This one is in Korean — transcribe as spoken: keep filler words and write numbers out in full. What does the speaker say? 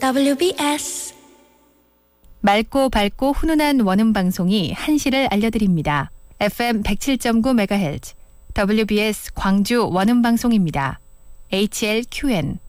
더블유비에스 맑고 밝고 훈훈한 원음 방송이 한시를 알려드립니다. 에프엠 백칠 점 구 메가헤르츠 더블유비에스 광주 원음 방송입니다. 에이치엘큐엔